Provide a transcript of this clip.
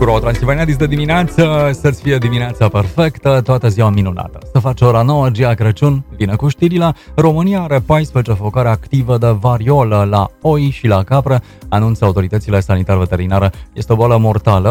Pro Transilvania de dimineață, să-ți fie dimineața perfectă, toată ziua minunată. Să faci ora 9, Gia Crăciun, vine cu știrile. România are 14 focare activă de variolă la oi și la capră, anunță autoritățile sanitar-veterinare. Este o boală mortală